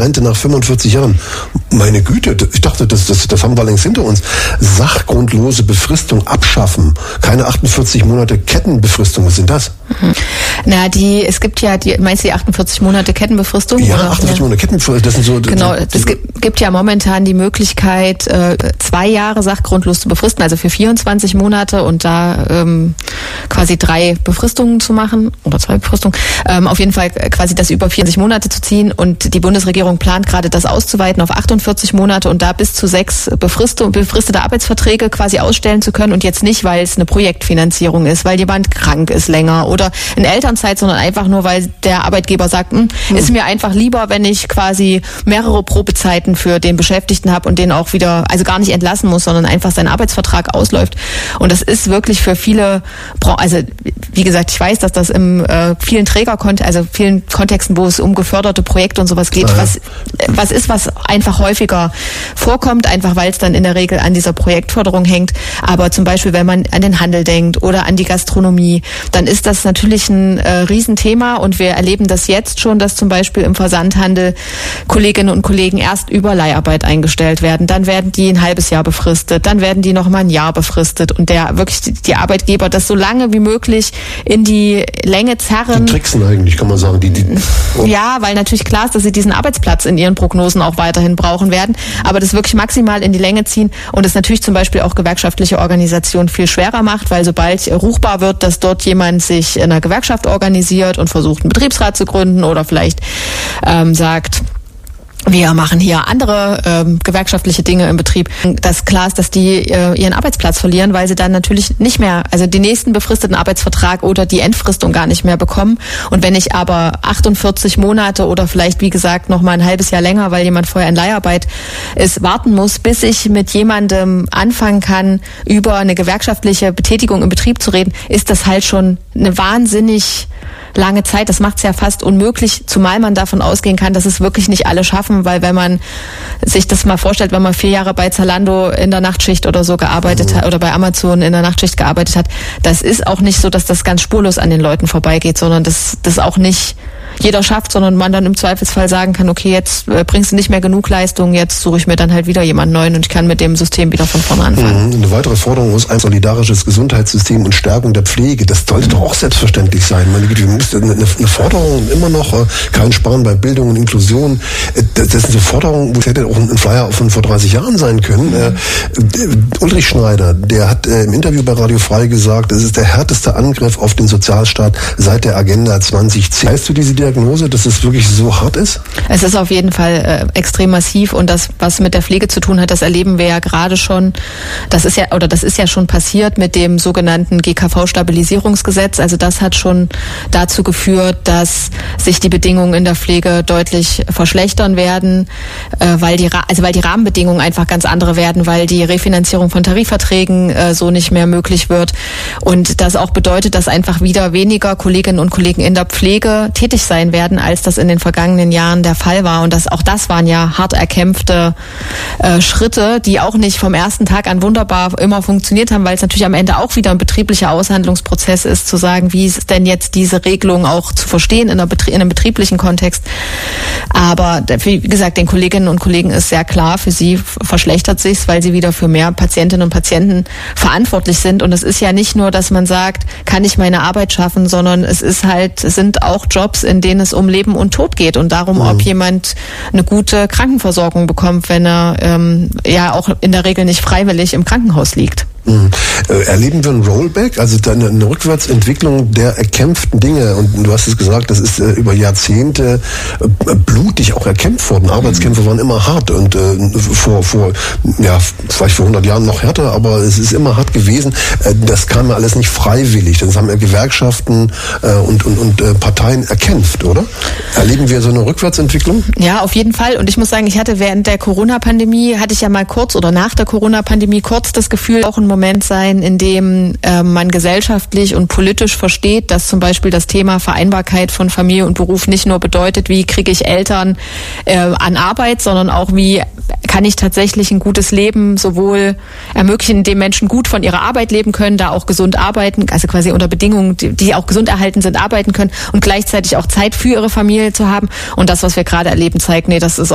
Rente nach 45 Jahren. Meine Güte, ich dachte, das haben wir längst hinter uns. Sachgrundlose Befristung abschaffen. Keine 48 Monate Kettenbefristung. Was sind das? Na, es gibt ja meinst du die 48 Monate Kettenbefristung? Ja, oder? 48 Monate Kettenbefristung, das sind so... Genau, es gibt ja momentan die Möglichkeit, 2 Jahre sachgrundlos zu befristen, also für 24 Monate und da quasi 3 Befristungen zu machen, oder 2 Befristungen, auf jeden Fall quasi das über 24 Monate zu ziehen, und die Bundesregierung plant gerade das auszuweiten auf 48 Monate und da bis zu 6 befristete Arbeitsverträge quasi ausstellen zu können, und jetzt nicht, weil es eine Projektfinanzierung ist, weil jemand krank ist länger oder in Elternzeit, sondern einfach nur, weil der Arbeitgeber sagt, ist mir einfach lieber, wenn ich quasi mehrere Probezeiten für den Beschäftigten habe und den auch wieder, also gar nicht entlassen muss, sondern einfach sein Arbeitsvertrag ausläuft. Und das ist wirklich für viele, also wie gesagt, ich weiß, dass das in vielen vielen Kontexten, wo es um geförderte Projekte und sowas geht, was einfach häufiger vorkommt, einfach weil es dann in der Regel an dieser Projektförderung hängt. Aber zum Beispiel, wenn man an den Handel denkt oder an die Gastronomie, dann ist das natürlich ein Riesenthema, und wir erleben das jetzt schon, dass zum Beispiel im Versandhandel Kolleginnen und Kollegen erst über Leiharbeit eingestellt werden, dann werden die ein halbes Jahr befristet, dann werden die noch mal ein Jahr befristet, und die Arbeitgeber das so lange wie möglich in die Länge zerren. Die tricksen eigentlich, kann man sagen. Ja, weil natürlich klar ist, dass sie diesen Arbeitsplatz in ihren Prognosen auch weiterhin brauchen werden, aber das wirklich maximal in die Länge ziehen und es natürlich zum Beispiel auch gewerkschaftliche Organisationen viel schwerer macht, weil sobald ruchbar wird, dass dort jemand sich in einer Gewerkschaft organisiert und versucht, einen Betriebsrat zu gründen oder vielleicht sagt, wir machen hier andere gewerkschaftliche Dinge im Betrieb, dass klar ist, dass die ihren Arbeitsplatz verlieren, weil sie dann natürlich nicht mehr, also den nächsten befristeten Arbeitsvertrag oder die Entfristung gar nicht mehr bekommen. Und wenn ich aber 48 Monate oder vielleicht, wie gesagt, noch mal ein halbes Jahr länger, weil jemand vorher in Leiharbeit ist, warten muss, bis ich mit jemandem anfangen kann, über eine gewerkschaftliche Betätigung im Betrieb zu reden, ist das halt schon eine wahnsinnig lange Zeit. Das macht es ja fast unmöglich, zumal man davon ausgehen kann, dass es wirklich nicht alle schaffen, weil wenn man sich das mal vorstellt, wenn man 4 Jahre bei Zalando in der Nachtschicht oder so gearbeitet hat oder bei Amazon in der Nachtschicht gearbeitet hat, das ist auch nicht so, dass das ganz spurlos an den Leuten vorbeigeht, sondern das auch nicht jeder schafft, sondern man dann im Zweifelsfall sagen kann, okay, jetzt bringst du nicht mehr genug Leistung, jetzt suche ich mir dann halt wieder jemanden neuen und ich kann mit dem System wieder von vorne anfangen. Eine weitere Forderung ist ein solidarisches Gesundheitssystem und Stärkung der Pflege. Das sollte doch auch selbstverständlich sein. Meine Güte, wir müssen eine Forderung immer noch, kein Sparen bei Bildung und Inklusion. Das sind so Forderungen, wo es hätte auch ein Flyer von vor 30 Jahren sein können. Ulrich Schneider, der hat im Interview bei Radio Frei gesagt, das ist der härteste Angriff auf den Sozialstaat seit der Agenda 2010. Weißt du diese Diagnose, dass es wirklich so hart ist? Es ist auf jeden Fall extrem massiv, und das, was mit der Pflege zu tun hat, das erleben wir ja gerade schon. Das ist ja schon passiert mit dem sogenannten GKV-Stabilisierungsgesetz. Also das hat schon dazu geführt, dass sich die Bedingungen in der Pflege deutlich verschlechtern werden, weil die Rahmenbedingungen einfach ganz andere werden, weil die Refinanzierung von Tarifverträgen so nicht mehr möglich wird, und das auch bedeutet, dass einfach wieder weniger Kolleginnen und Kollegen in der Pflege tätig sein werden, als das in den vergangenen Jahren der Fall war. Und das waren ja hart erkämpfte Schritte, die auch nicht vom ersten Tag an wunderbar immer funktioniert haben, weil es natürlich am Ende auch wieder ein betrieblicher Aushandlungsprozess ist, zu sagen, wie ist denn jetzt diese Regelung auch zu verstehen in einem betrieblichen Kontext. Aber wie gesagt, den Kolleginnen und Kollegen ist sehr klar, für sie verschlechtert sich's, weil sie wieder für mehr Patientinnen und Patienten verantwortlich sind. Und es ist ja nicht nur, dass man sagt, kann ich meine Arbeit schaffen, sondern es sind auch Jobs, in denen es um Leben und Tod geht und darum, ob jemand eine gute Krankenversorgung bekommt, wenn er ja auch in der Regel nicht freiwillig im Krankenhaus liegt. Erleben wir ein Rollback, also eine Rückwärtsentwicklung der erkämpften Dinge? Und du hast es gesagt, das ist über Jahrzehnte blutig auch erkämpft worden. Arbeitskämpfe waren immer hart und vielleicht vor 100 Jahren noch härter, aber es ist immer hart gewesen. Das kam ja alles nicht freiwillig. Das haben ja Gewerkschaften und Parteien erkämpft, oder? Erleben wir so eine Rückwärtsentwicklung? Ja, auf jeden Fall. Und ich muss sagen, ich hatte während der Corona-Pandemie, nach der Corona-Pandemie kurz das Gefühl, auch ein Moment sein, in dem man gesellschaftlich und politisch versteht, dass zum Beispiel das Thema Vereinbarkeit von Familie und Beruf nicht nur bedeutet, wie kriege ich Eltern an Arbeit, sondern auch, wie kann ich tatsächlich ein gutes Leben sowohl ermöglichen, indem Menschen gut von ihrer Arbeit leben können, da auch gesund arbeiten, also quasi unter Bedingungen, die auch gesund erhalten sind, arbeiten können und gleichzeitig auch Zeit für ihre Familie zu haben. Und das, was wir gerade erleben, zeigt, das ist